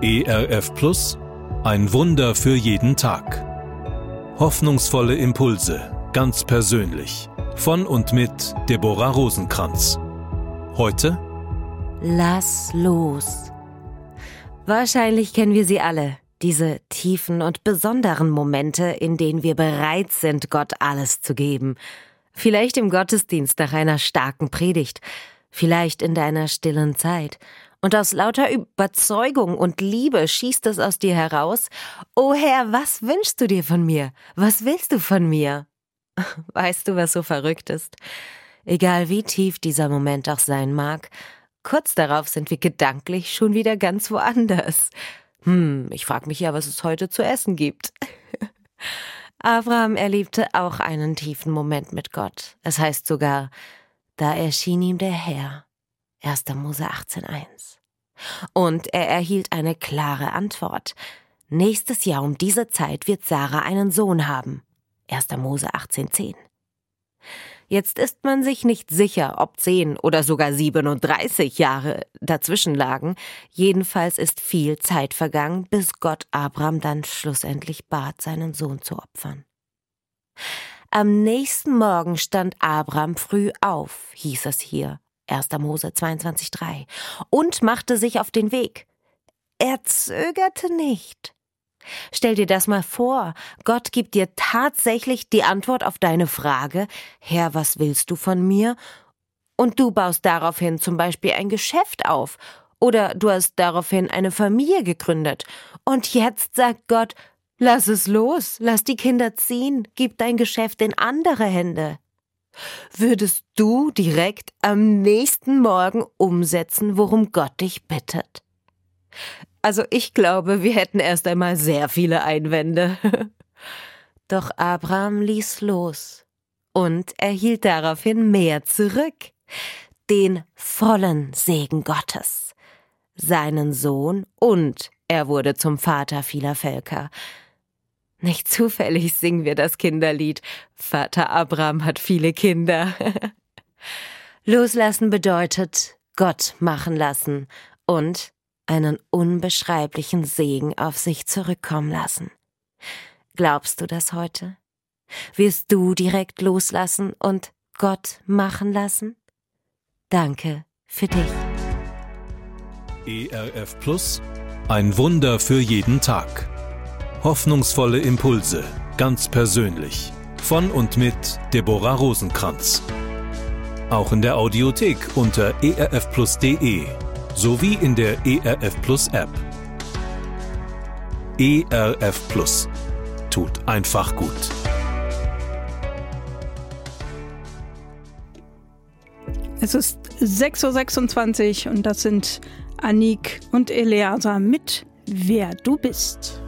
ERF Plus, ein Wunder für jeden Tag. Hoffnungsvolle Impulse, ganz persönlich. Von und mit Deborah Rosenkranz. Heute: Lass los. Wahrscheinlich kennen wir sie alle, diese tiefen und besonderen Momente, in denen wir bereit sind, Gott alles zu geben. Vielleicht im Gottesdienst nach einer starken Predigt, vielleicht in deiner stillen Zeit. Und aus lauter Überzeugung und Liebe schießt es aus dir heraus: O Herr, was wünschst du dir von mir? Was willst du von mir? Weißt du, was so verrückt ist? Egal wie tief dieser Moment auch sein mag, kurz darauf sind wir gedanklich schon wieder ganz woanders. Ich frage mich ja, was es heute zu essen gibt. Abraham erlebte auch einen tiefen Moment mit Gott. Es heißt sogar, da erschien ihm der Herr. 1. Mose 18,1. Und er erhielt eine klare Antwort. Nächstes Jahr um diese Zeit wird Sarah einen Sohn haben. 1. Mose 18,10. Jetzt ist man sich nicht sicher, ob 10 oder sogar 37 Jahre dazwischen lagen. Jedenfalls ist viel Zeit vergangen, bis Gott Abraham dann schlussendlich bat, seinen Sohn zu opfern. Am nächsten Morgen stand Abraham früh auf, hieß es hier, 1. Mose 22,3, und machte sich auf den Weg. Er zögerte nicht. Stell dir das mal vor, Gott gibt dir tatsächlich die Antwort auf deine Frage: Herr, was willst du von mir? Und du baust daraufhin zum Beispiel ein Geschäft auf oder du hast daraufhin eine Familie gegründet. Und jetzt sagt Gott: Lass es los, lass die Kinder ziehen, gib dein Geschäft in andere Hände. Würdest du direkt am nächsten Morgen umsetzen, worum Gott dich bittet? Also ich glaube, wir hätten erst einmal sehr viele Einwände. Doch Abraham ließ los und erhielt daraufhin mehr zurück. Den vollen Segen Gottes, seinen Sohn, und er wurde zum Vater vieler Völker. Nicht zufällig singen wir das Kinderlied: Vater Abraham hat viele Kinder. Loslassen bedeutet Gott machen lassen und einen unbeschreiblichen Segen auf sich zurückkommen lassen. Glaubst du das heute? Wirst du direkt loslassen und Gott machen lassen? Danke für dich. ERF Plus, ein Wunder für jeden Tag. Hoffnungsvolle Impulse, ganz persönlich. Von und mit Deborah Rosenkranz. Auch in der Audiothek unter erfplus.de sowie in der ERF Plus App. ERF Plus. Tut einfach gut. Es ist 6:26 Uhr und das sind Anik und Eleazar mit Wer du bist.